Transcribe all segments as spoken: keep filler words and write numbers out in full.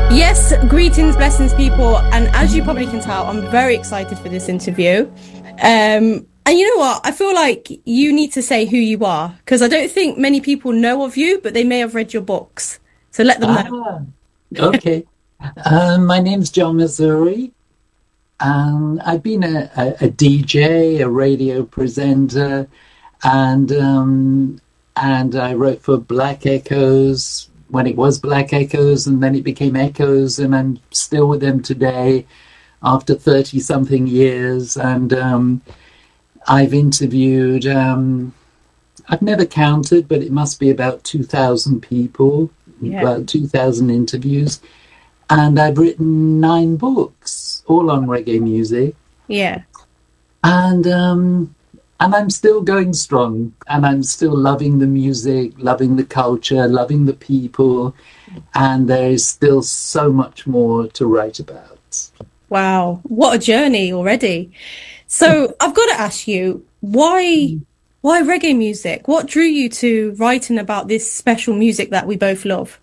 Yes, greetings, blessings, people. And as you probably can tell, I'm very excited for this interview. Um, and you know what? I feel like you need to say who you are because I don't think many people know of you, but they may have read your books. So let them know. Ah, okay. Um, my name's John Missouri. Um, I've been a, a, a D J, a radio presenter, and um, and I wrote for Black Echoes when it was Black Echoes, and then it became Echoes, and I'm still with them today after thirty something years. And um, I've interviewed, um, I've never counted, but it must be about two thousand people, Yeah. about two thousand interviews. And I've written nine books, all on reggae music, Yeah. and um, and I'm still going strong, and I'm still loving the music, loving the culture, loving the people, and there is still so much more to write about. Wow. What a journey already. So I've got to ask you, why why reggae music? What drew you to writing about this special music that we both love?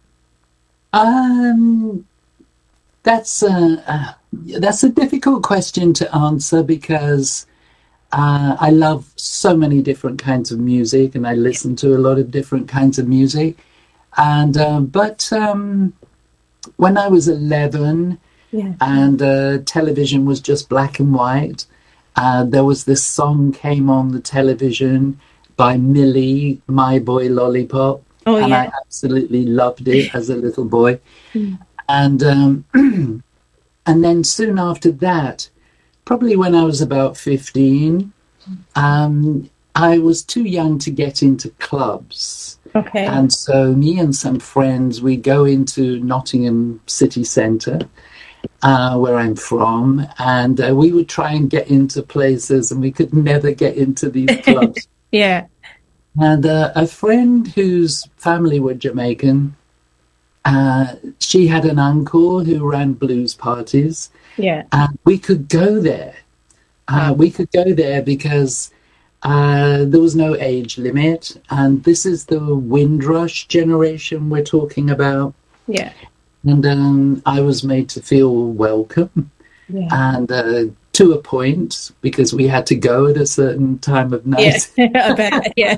Um, that's a, uh, that's a difficult question to answer because uh, I love so many different kinds of music, and I listen to a lot of different kinds of music. And uh, but um, when I was eleven Yeah. and uh, television was just black and white, uh, there was this song came on the television by Millie, My Boy Lollipop, Oh and yeah. I absolutely loved it as a little boy. Mm. And um, and then soon after that, probably when I was about fifteen, um, I was too young to get into clubs. Okay. And so me and some friends, we go into Nottingham city centre, uh, where I'm from, and uh, we would try and get into places, and we could never get into these clubs. Yeah. And uh, a friend whose family were Jamaican, uh, she had an uncle who ran blues parties, Yeah. and we could go there. Wow. Uh, we could go there because uh, there was no age limit, and this is the Windrush generation we're talking about. Yeah. And um, I was made to feel welcome, Yeah. and uh, to a point, because we had to go at a certain time of Yeah. night. I bet. Yeah.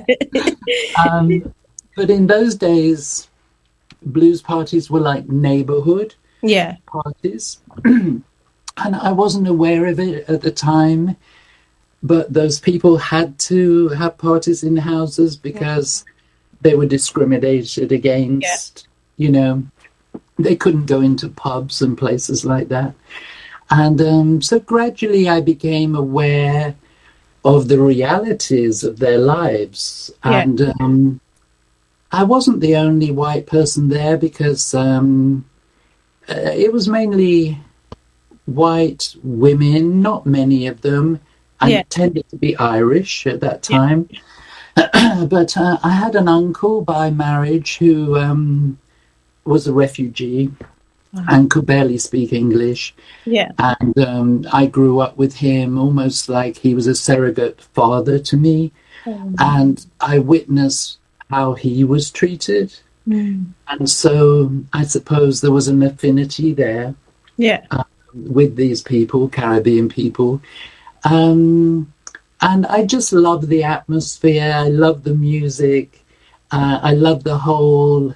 Um, but in those days, blues parties were like neighborhood Yeah. parties, and I wasn't aware of it at the time. But those people had to have parties in houses because they were discriminated Yeah. against. You know, they couldn't go into pubs and places like that. And um, so gradually I became aware of the realities of their lives. Yeah. And um, I wasn't the only white person there because um, uh, it was mainly white women, not many of them. I Yeah. tended to be Irish at that Yeah. time. But uh, I had an uncle by marriage who um, was a refugee Wow. and could barely speak English. Yeah. And um, I grew up with him almost like he was a surrogate father to me. Um, And I witnessed how he was treated. mm. And so I suppose there was an affinity there Yeah. with these people, Caribbean people. Um, and I just love the atmosphere. I love the music. Uh, I love the whole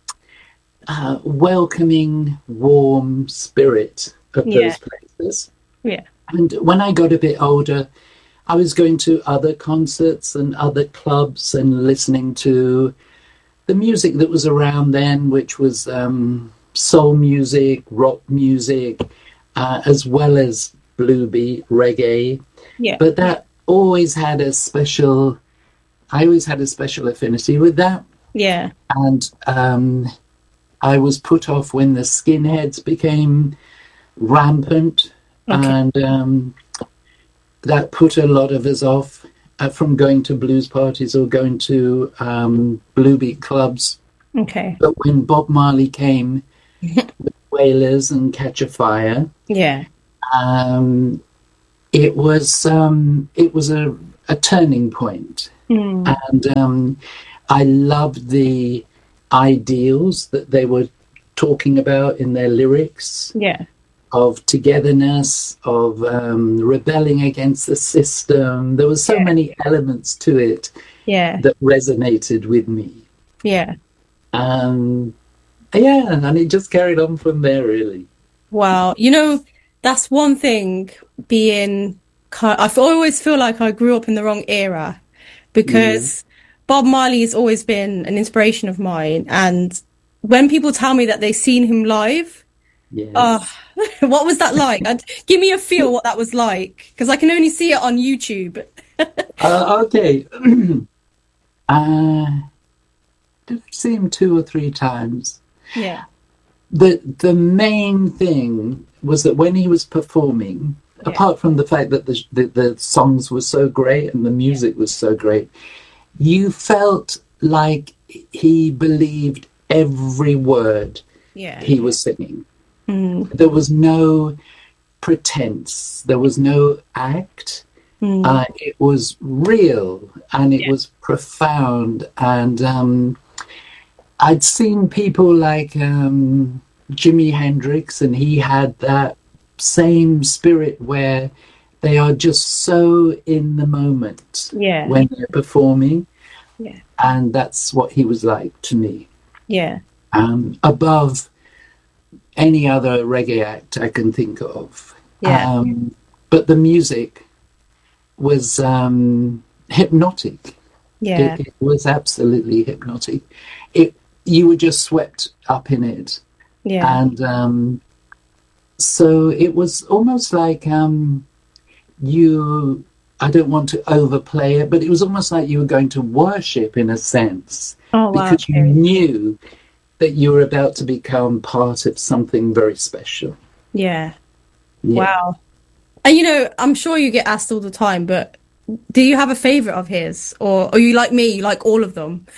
uh, welcoming, warm spirit of Yeah. those places. Yeah. And when I got a bit older, I was going to other concerts and other clubs and listening to the music that was around then, which was um, soul music, rock music, uh, as well as blue beat, reggae. Yeah. But that always had a special, I always had a special affinity with that. Yeah. And um, I was put off when the skinheads became rampant, Okay. and um, that put a lot of us off uh, from going to blues parties or going to um, blue beat clubs. Okay. But when Bob Marley came, Wailers and Catch a Fire, Yeah. um, it was um, it was a, a turning point, Mm. and um, I loved the ideals that they were talking about in their lyrics, Yeah. of togetherness, of um, rebelling against the system. There were so Yeah. many elements to it Yeah. that resonated with me. Yeah. Um, yeah, and it just carried on from there, really. Wow. You know, that's one thing being, ki- I f- always feel like I grew up in the wrong era Yeah, because Bob Marley has always been an inspiration of mine. And when people tell me that they've seen him live, oh, yes. what was that like? I'd, give me a feel what that was like because I can only see it on YouTube. Uh, okay. uh, did I see him two or three times? Yeah. The the main thing was that when he was performing, Yeah. apart from the fact that the, the the songs were so great and the Yeah. music was so great, you felt like he believed every word Yeah. he was singing. Mm, There was no pretense. There was no act. mm, Uh, it was real and it yeah. was profound. And um, I'd seen people like um, Jimi Hendrix, and he had that same spirit where they are just so in the moment Yeah. when they're performing. Yeah. And that's what he was like to me. Yeah. Um, above any other reggae act I can think of. Yeah. Um, but the music was um, hypnotic. Yeah. It, it was absolutely hypnotic. It you were just swept up in it, Yeah. and um, so it was almost like um, you. I don't want to overplay it, but it was almost like you were going to worship in a sense Oh, wow. because you Okay. knew that you were about to become part of something very special. Yeah. Yeah. Wow. And you know, I'm sure you get asked all the time, but do you have a favorite of his? Or are you like me, you like all of them?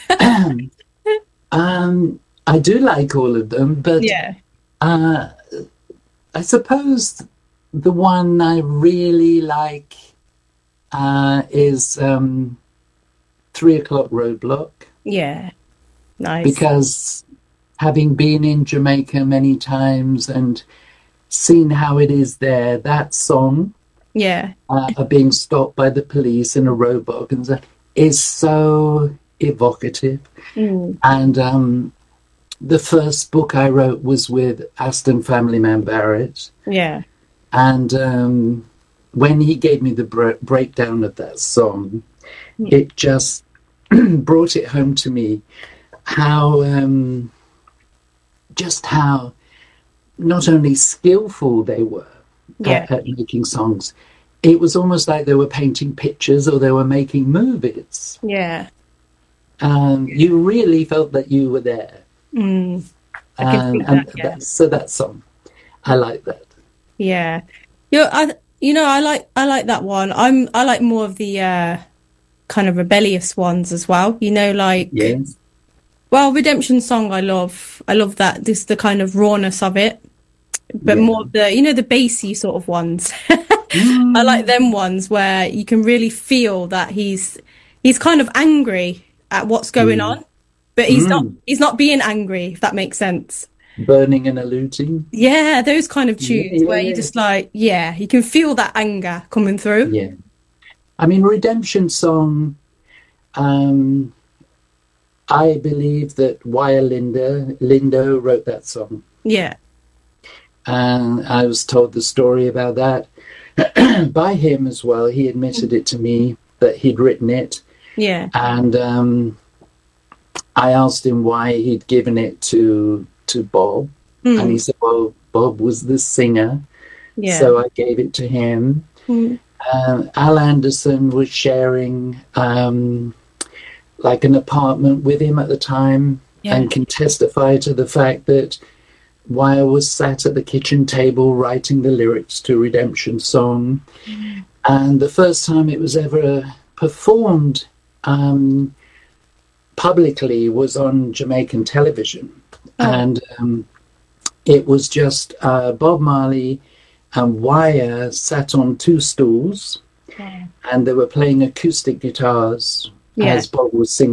um, I do like all of them, but Yeah. uh, I suppose the one I really like uh, is um, Three O'Clock Roadblock, Yeah. Nice. because having been in Jamaica many times and seen how it is there, that song Yeah. uh, of being stopped by the police in a roadblock and stuff is so evocative. Mm. And um, the first book I wrote was with Aston Family Man Barrett. Yeah. And um, when he gave me the bre- breakdown of that song, Mm. it just brought it home to me how, um, just how not only skillful they were Yeah. at, at making songs, it was almost like they were painting pictures or they were making movies. Yeah. Um, you really felt that you were there. Mm. I can Um, see and that, yeah. that, so that song, I like that. Yeah. You know, I you know, I like I like that one. I'm I like more of the uh kind of rebellious ones as well. You know, like Yes. well, Redemption Song I love. I love that this the kind of rawness of it. But Yeah. more of the you know the bassy sort of ones. I like Mm, them ones where you can really feel that he's he's kind of angry at what's going mm, on, but he's not mm. he's not being angry, if that makes sense. Burning and Eluding. Yeah, those kind of Yeah, tunes yeah, where you yeah. just like, yeah, you can feel that anger coming through. Yeah. I mean, Redemption Song, um, I believe that Wire Linda, Lindo wrote that song. Yeah, And I was told the story about that by him as well. He admitted it to me that he'd written it. yeah, And um, I asked him why he'd given it to to Bob. And he mm, said, well, Bob was the singer, yeah, so I gave it to him. mm, Um, Al Anderson was sharing um, like an apartment with him at the time yeah, and can testify to the fact that Wire was sat at the kitchen table writing the lyrics to Redemption Song. mm, And the first time it was ever performed um, publicly was on Jamaican television. oh, And um, it was just uh, Bob Marley and Wire sat on two stools, yeah, and they were playing acoustic guitars yeah. as Bob was singing.